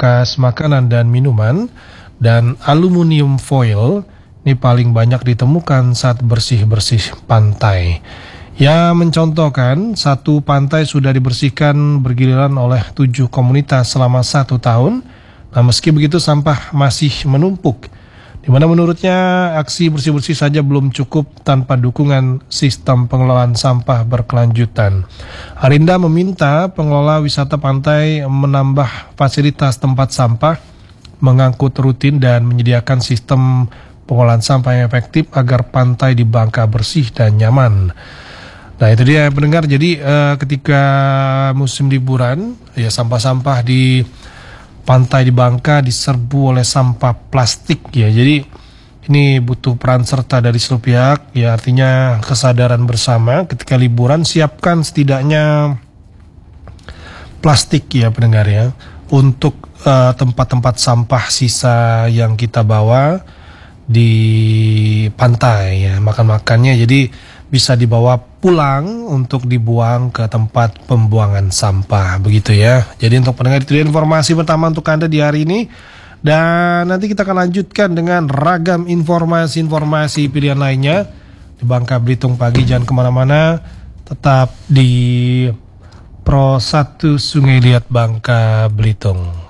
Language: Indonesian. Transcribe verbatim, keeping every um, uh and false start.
bekas makanan dan minuman, dan aluminium foil ini paling banyak ditemukan saat bersih-bersih pantai. Ya, mencontohkan satu pantai sudah dibersihkan bergiliran oleh tujuh komunitas selama satu tahun. Nah, meski begitu sampah masih menumpuk, di mana menurutnya aksi bersih-bersih saja belum cukup tanpa dukungan sistem pengelolaan sampah berkelanjutan. Arinda meminta pengelola wisata pantai menambah fasilitas tempat sampah, mengangkut rutin dan menyediakan sistem pengolahan sampah yang efektif agar pantai di Bangka bersih dan nyaman. Nah, itu dia pendengar, jadi eh, ketika musim liburan ya sampah-sampah di pantai di Bangka diserbu oleh sampah plastik ya. Jadi ini butuh peran serta dari seluruh pihak ya, artinya kesadaran bersama ketika liburan, siapkan setidaknya plastik ya pendengar ya, untuk uh, tempat-tempat sampah sisa yang kita bawa di pantai ya, makan-makannya jadi bisa dibawa pulang untuk dibuang ke tempat pembuangan sampah, begitu ya. Jadi untuk pendengar, itu informasi pertama untuk Anda di hari ini. Dan nanti kita akan lanjutkan dengan ragam informasi-informasi pilihan lainnya di Bangka Belitung Pagi. Jangan kemana-mana, tetap di Pro satu Sungai Liat Bangka Belitung.